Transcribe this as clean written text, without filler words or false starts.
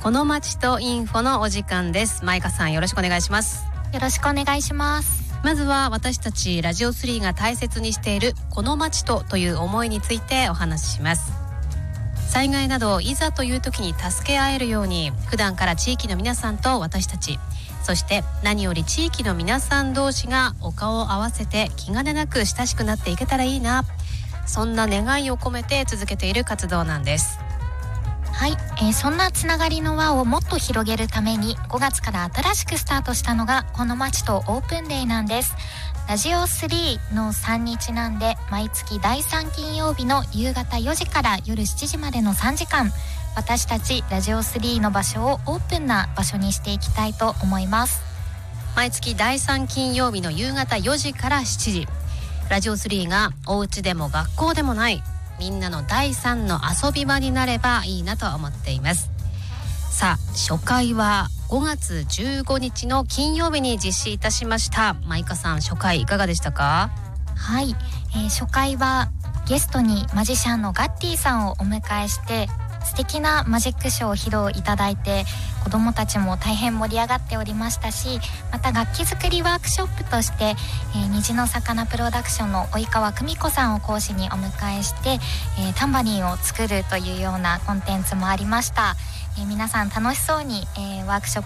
この街とインフォのお時間です。マイカさん、よろしくお願いします。 よろしくお願いします。 まずは私たちラジオ3が大切にしているこの街という思いについてお話しします。災害などいざという時に助け合えるように、普段から地域の皆さんと私たち、そして何より地域の皆さん同士がお顔を合わせて気兼ねなく親しくなっていけたらいいな、そんな願いを込めて続けている活動なんです。 はい、そんなつながりの輪をもっと広げるために5月から新しくスタートしたのがこの街とオープンデーなんです。ラジオ3の3日なんで、毎月第3金曜日の夕方4時から夜7時までの3時間、私たちラジオ3の場所をオープンな場所にしていきたいと思います。 毎月第3金曜日の夕方4時から7時、ラジオ3がお家でも学校でもないみんなの第3の遊び場になればいいなと思っています。さあ、初回は5月15日の金曜日に実施いたしました。マイカさん、初回いかがでしたか？ はい、初回はゲストにマジシャンのガッティさんをお迎えして素敵なマジックショーを披露いただいて、子どもたちも大変盛り上がっておりましたし、また楽器作りワークショップとして、虹の魚プロダクションの及川久美子さんを講師にお迎えして、タンバリンを作るというようなコンテンツもありました。皆さん楽しそうに、ワークショップ